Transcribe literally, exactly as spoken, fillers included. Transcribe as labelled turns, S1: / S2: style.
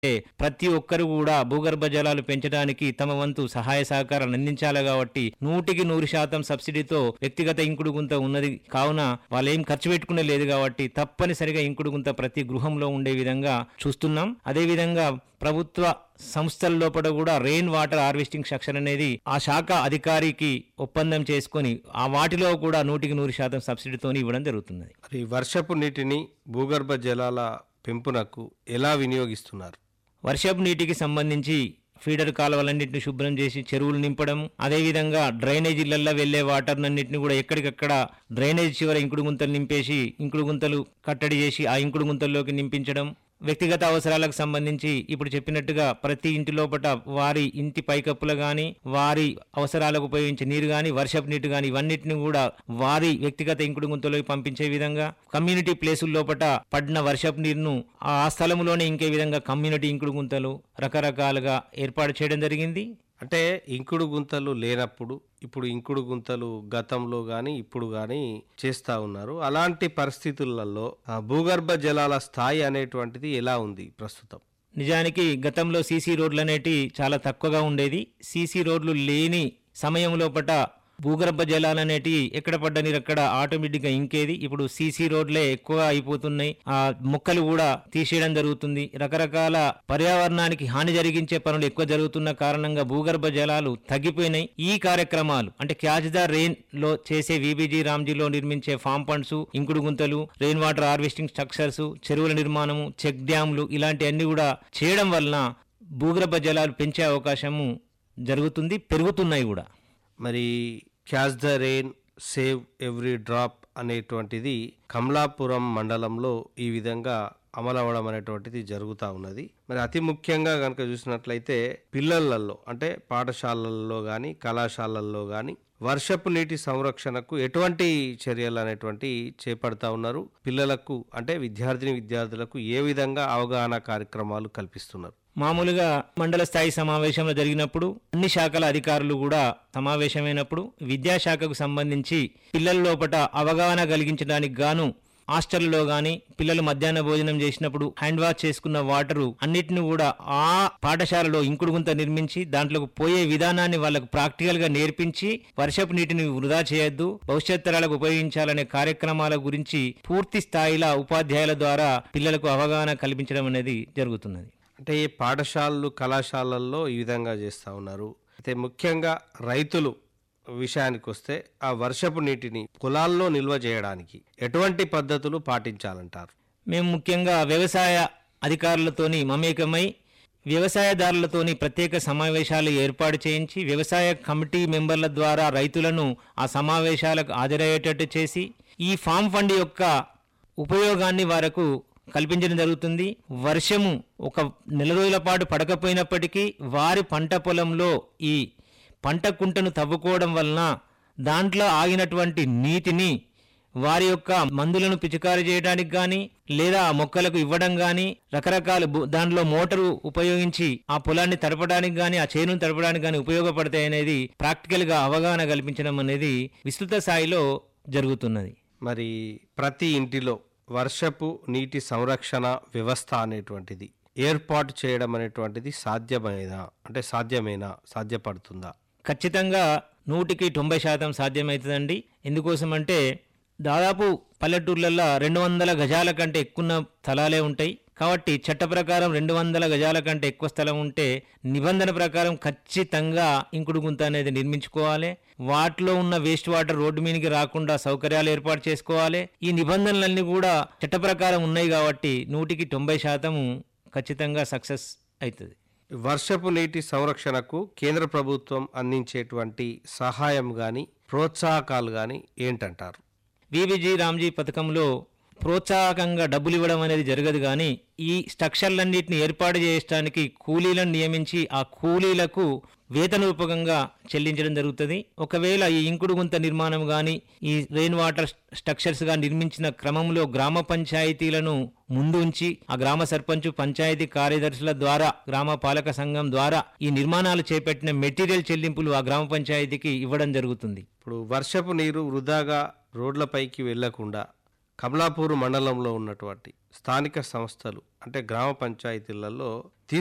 S1: ప్రతి ఒక్కరు కూడా భూగర్భ జలాలు పెంచడానికి తమ వంతు సహాయ సహకారాలు అందించాలి కాబట్టి నూటికి నూరు శాతం సబ్సిడీతో వ్యక్తిగత ఇంకుడు గుంత ఉన్నది కావున వాళ్ళు ఏం ఖర్చు పెట్టుకునే లేదు కాబట్టి తప్పనిసరిగా ఇంకుడు గుంత ప్రతి గృహంలో ఉండే విధంగా చూస్తున్నాం. అదేవిధంగా ప్రభుత్వ సంస్థల లోపల కూడా రెయిన్ వాటర్ హార్వెస్టింగ్ సెక్షన్ అనేది ఆ శాఖ అధికారికి ఒప్పందం చేసుకొని ఆ వాటిలో కూడా నూటికి నూరు శాతం సబ్సిడీతో ఇవ్వడం జరుగుతుంది.
S2: మరి వర్షపు నీటిని భూగర్భ జలాల పెంపునకు ఎలా వినియోగిస్తున్నారు?
S1: వర్షపు నీటికి సంబంధించి ఫీడర్ కాలువలన్నింటినీ శుభ్రం చేసి చెరువులు నింపడం, అదేవిధంగా డ్రైనేజీలలో వెళ్లే వాటర్ అన్నింటినీ కూడా ఎక్కడికక్కడ డ్రైనేజ్ చివర ఇంకుడు గుంతలు నింపేసి ఇంకుడు గుంతలు కట్టడి చేసి ఆ ఇంకుడు గుంతల్లోకి నింపించడం, వ్యక్తిగత అవసరాలకు సంబంధించి ఇప్పుడు చెప్పినట్టుగా ప్రతి ఇంటి లోపల వారి ఇంటి పైకప్పులు గాని వారి అవసరాలకు ఉపయోగించే నీరు గాని వర్షపు నీరు గాని ఇవన్నిటిని కూడా వారి వ్యక్తిగత ఇంకుడు గుంతలోకి పంపించే విధంగా కమ్యూనిటీ ప్లేసుల లోపల పడిన వర్షపు నీరును ఆ స్థలంలోనే ఇంకే విధంగా కమ్యూనిటీ ఇంకుడు గుంతలు రకరకాలుగా ఏర్పాటు చేయడం జరిగింది.
S2: అంటే ఇంకుడు గుంతలు లేనప్పుడు ఇప్పుడు ఇంకుడు గుంతలు గతంలో గాని ఇప్పుడు గాని చేస్తా ఉన్నారు. అలాంటి పరిస్థితులలో ఆ భూగర్భ జలాల స్థాయి అనేటువంటిది ఎలా ఉంది ప్రస్తుతం?
S1: నిజానికి గతంలో సీసీ రోడ్లు అనేటి చాలా తక్కువగా ఉండేది. సీసీ రోడ్లు లేని సమయం లోపట భూగర్భ జలాలు అనేటివి ఎక్కడ పడ్డ నీరు అక్కడ ఆటోమేటిక్గా ఇంకేది. ఇప్పుడు సీసీ రోడ్లే ఎక్కువ అయిపోతున్నాయి. ఆ మొక్కలు కూడా తీసేయడం జరుగుతుంది. రకరకాల పర్యావరణానికి హాని జరిగించే పనులు ఎక్కువ జరుగుతున్న కారణంగా భూగర్భ జలాలు తగ్గిపోయినాయి. ఈ కార్యక్రమాలు అంటే క్యాచ్ ద రెయిన్ లో చేసే విబిజీ రామ్జీలో నిర్మించే ఫామ్ పండ్స్, ఇంకుడు గుంతలు, రెయిన్ వాటర్ హార్వెస్టింగ్ స్ట్రక్చర్స్, చెరువుల నిర్మాణము, చెక్ డ్యాంలు ఇలాంటివన్నీ కూడా చేయడం వలన భూగర్భ జలాలు పెంచే అవకాశము జరుగుతుంది, పెరుగుతున్నాయి కూడా.
S2: మరి catch the rain save every drop అనేటువంటిది కమలాపురం మండలంలో ఈ విధంగా అమలవడం అనేటువంటిది జరుగుతూ ఉన్నది. మరి అతి ముఖ్యంగా కనుక చూసినట్లయితే పిల్లలలో అంటే పాఠశాలల్లో కానీ కళాశాలల్లో కానీ వర్షపు నీటి సంరక్షణకు ఎటువంటి చర్యలు అనేటువంటి చేపడతా ఉన్నారు? పిల్లలకు అంటే విద్యార్థిని విద్యార్థులకు ఏ విధంగా అవగాహన కార్యక్రమాలు కల్పిస్తున్నారు?
S1: మామూలుగా మండల స్థాయి సమావేశంలో జరిగినప్పుడు అన్ని శాఖల అధికారులు కూడా సమావేశమైనప్పుడు విద్యాశాఖకు సంబంధించి పిల్లల లోపల అవగాహన కలిగించడానికి గాను హాస్టల్లో గాని పిల్లలు మధ్యాహ్న భోజనం చేసినప్పుడు హ్యాండ్ వాష్ చేసుకున్న వాటరు అన్నిటిని కూడా ఆ పాఠశాలలో ఇంకుడు గుంత నిర్మించి దాంట్లోకి పోయే విధానాన్ని వాళ్ళకు ప్రాక్టికల్ గా నేర్పించి వర్షపు నీటిని వృధా చేయొద్దు, భవిష్యత్ తరాలకు ఉపయోగించాలనే కార్యక్రమాల గురించి పూర్తి స్థాయిలో ఉపాధ్యాయుల ద్వారా పిల్లలకు అవగాహన కల్పించడం అనేది జరుగుతున్నది.
S2: అంటే ఈ పాఠశాలలు కళాశాలల్లో ఈ విధంగా చేస్తూ ఉన్నారు. అయితే ముఖ్యంగా రైతులు విషయానికి వస్తే ఆ వర్షపు నీటిని పొలాల్లో నిల్వ చేయడానికి ఎటువంటి పద్ధతులు పాటించాలంటారు?
S1: మేము ముఖ్యంగా వ్యవసాయ అధికారులతోని మమేకమై వ్యవసాయదారులతోని ప్రత్యేక సమావేశాలు ఏర్పాటు చేయించి వ్యవసాయ కమిటీ మెంబర్ల ద్వారా రైతులను ఆ సమావేశాలకు హాజరయ్యేటట్టు చేసి ఈ ఫామ్ ఫండ్ యొక్క ఉపయోగాన్ని వారికి కల్పించడం జరుగుతుంది. వర్షము ఒక నెల రోజుల పాటు పడకపోయినప్పటికీ వారి పంట పొలంలో ఈ పంట కుంటను తవ్వుకోవడం వలన దాంట్లో ఆగినటువంటి నీటిని వారి యొక్క మందులను పిచికారీ చేయడానికి కానీ లేదా మొక్కలకు ఇవ్వడం కానీ రకరకాల దాంట్లో మోటారు ఉపయోగించి ఆ పొలాన్ని తడపడానికి కానీ ఆ చేనును తడపడానికి కానీ ఉపయోగపడతాయి అనేది ప్రాక్టికల్ గా అవగాహన కల్పించడం అనేది విస్తృత స్థాయిలో జరుగుతున్నది.
S2: మరి ప్రతి ఇంటిలో వర్షపు నీటి సంరక్షణ వ్యవస్థ అనేటువంటిది ఏర్పాటు చేయడం అనేటువంటిది సాధ్యమేనా? అంటే సాధ్యమేనా, సాధ్యపడుతుందా?
S1: ఖచ్చితంగా నూటికి తొంభై శాతం సాధ్యమవుతుందండి. ఎందుకోసం అంటే దాదాపు పల్లెటూర్లలో రెండు వందల గజాల కంటే ఎక్కువ స్థలాలే ఉంటాయి. కాబట్టి చట్ట ప్రకారం రెండు వందల గజాల కంటే ఎక్కువ స్థలం ఉంటే నిబంధన ప్రకారం ఖచ్చితంగా ఇంకుడు గుంత అనేది నిర్మించుకోవాలి. వాటిలో ఉన్న వేస్ట్ వాటర్ రోడ్డు మీదకి రాకుండా సౌకర్యాలు ఏర్పాటు చేసుకోవాలి. ఈ నిబంధనలన్నీ కూడా చట్ట ప్రకారం ఉన్నాయి కాబట్టి నూటికి తొంభై శాతము ఖచ్చితంగా సక్సెస్ అవుతుంది.
S2: వర్షపు నీటి సంరక్షణకు కేంద్ర ప్రభుత్వం అందించేటువంటి సహాయం గాని ప్రోత్సాహకాలు గాని ఏంటంటారు?
S1: విబిజీ రామ్జీ పథకంలో ప్రోత్సాహకంగా డబ్బులు ఇవ్వడం అనేది జరగదు, కానీ ఈ స్ట్రక్చర్లన్నింటినీ ఏర్పాటు చేయడానికి కూలీలను నియమించి ఆ కూలీలకు వేతన రూపకంగా చెల్లించడం జరుగుతుంది. ఒకవేళ ఈ ఇంకుడు గుంత నిర్మాణం కానీ ఈ రెయిన్ వాటర్ స్ట్రక్చర్స్ గా నిర్మించిన క్రమంలో గ్రామ పంచాయతీలను ముందు ఉంచి ఆ గ్రామ సర్పంచ్ పంచాయతీ కార్యదర్శుల ద్వారా గ్రామ పాలక సంఘం ద్వారా ఈ నిర్మాణాలు చేపట్టిన మెటీరియల్ చెల్లింపులు ఆ గ్రామ పంచాయతీకి ఇవ్వడం జరుగుతుంది.
S2: ఇప్పుడు వర్షపు నీరు వృధాగా రోడ్లపైకి వెళ్లకుండా కమలాపూర్ మండలంలో ఉన్నటువంటి స్థానిక సంస్థలు అంటే గ్రామ పంచాయతీలలో